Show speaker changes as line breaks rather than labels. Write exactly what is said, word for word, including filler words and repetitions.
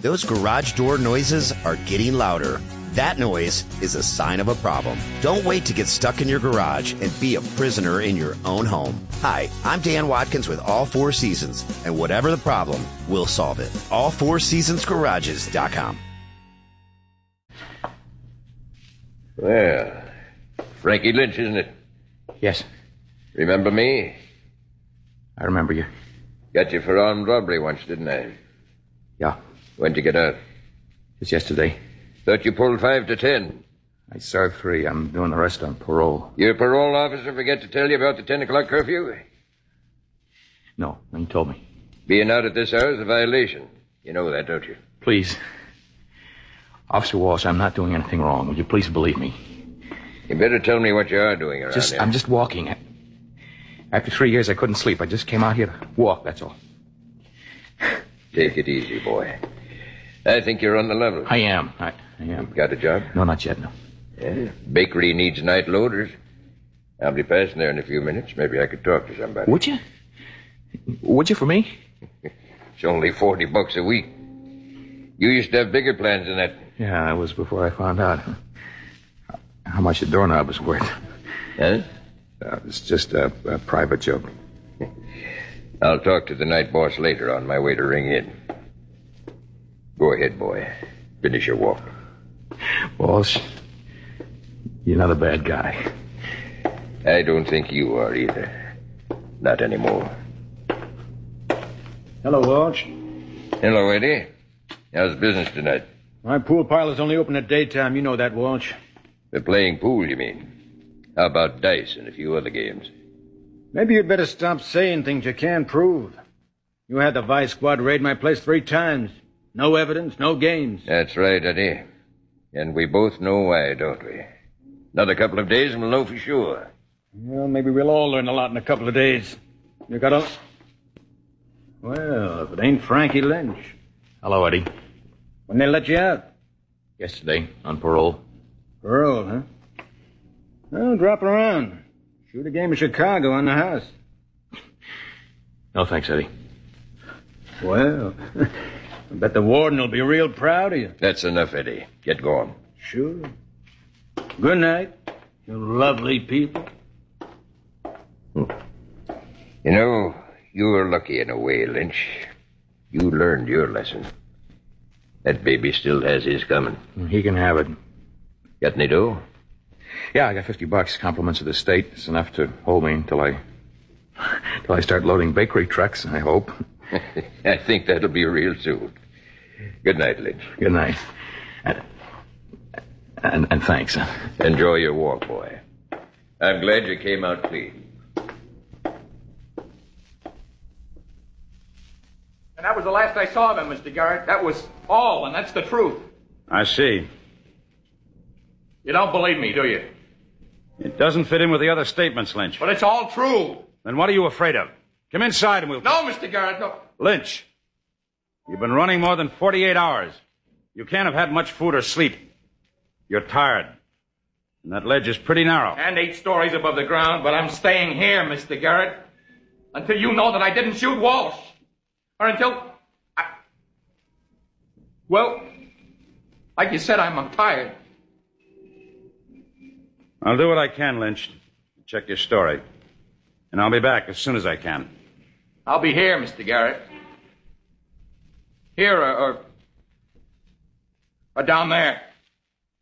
Those garage door noises are getting louder. That noise is a sign of a problem. Don't wait to get stuck in your garage and be a prisoner in your own home. Hi, I'm Dan Watkins with All Four Seasons, and whatever the problem, we'll solve it. all four seasons garages dot com.
Well, Frankie Lynch, isn't it?
Yes.
Remember me?
I remember you.
Got you for armed robbery once, didn't I?
Yeah.
When'd you get out?
Just yesterday.
Thought you pulled five to ten.
I served three. I'm doing the rest on parole.
Your parole officer forget to tell you about the ten o'clock curfew?
No, he told me.
Being out at this hour is a violation. You know that, don't you?
Please. Officer Walsh, I'm not doing anything wrong. Will you please believe me?
You better tell me what you are doing around
just,
here.
I'm just walking. After three years, I couldn't sleep. I just came out here to walk, that's all.
Take it easy, boy. I think you're on the level.
I am. I, I am.
Got a job?
No, not yet, no.
Yeah. Bakery needs night loaders. I'll be passing there in a few minutes. Maybe I could talk to somebody.
Would you? Would you for me?
It's only forty bucks a week. You used to have bigger plans than that.
Yeah, it was before I found out how much the doorknob was worth.
Huh?
Uh, it's just a, a private joke.
I'll talk to the night boss later on my way to ring in. Go ahead, boy. Finish your walk.
Walsh, you're not a bad guy.
I don't think you are either. Not anymore.
Hello, Walsh.
Hello, Eddie. How's business tonight?
My pool parlor's only open at daytime. You know that, Walsh.
They're playing pool, you mean? How about dice and a few other games?
Maybe you'd better stop saying things you can't prove. You had the Vice Squad raid my place three times. No evidence, no games.
That's right, Eddie. And we both know why, don't we? Another couple of days and we'll know for sure.
Well, maybe we'll all learn a lot in a couple of days. You got a... Well, if it ain't Frankie Lynch.
Hello, Eddie.
When they let you out?
Yesterday, on parole.
Parole, huh? Well, drop around. Shoot a game of Chicago on the house.
No, thanks, Eddie.
Well, I bet the warden will be real proud of you.
That's enough, Eddie. Get going.
Sure. Good night, you lovely people.
Hmm. You know, you were lucky in a way, Lynch. You learned your lesson. That baby still has his coming.
He can have it.
Got any dough?
Yeah, I got fifty bucks. Compliments of the state. It's enough to hold me until I... until I start loading bakery trucks, I hope.
I think that'll be real soon. Good night, Lynch.
Good night. And, and, and thanks. Huh?
Enjoy your walk, boy. I'm glad you came out clean.
And that was the last I saw of him, Mister Garrett. That was all, and that's the truth.
I see.
You don't believe me, do you?
It doesn't fit in with the other statements, Lynch.
But it's all true.
Then what are you afraid of? Come inside and we'll...
No, Mister Garrett, no.
Lynch, you've been running more than forty-eight hours. You can't have had much food or sleep. You're tired. And that ledge is pretty narrow.
And eight stories above the ground, but I'm staying here, Mister Garrett. Until you know that I didn't shoot Walsh. Or until... I... Well, like you said, I'm, I'm tired.
I'll do what I can, Lynch. Check your story. And I'll be back as soon as I can.
I'll be here, Mister Garrett. Here or... or, or down there.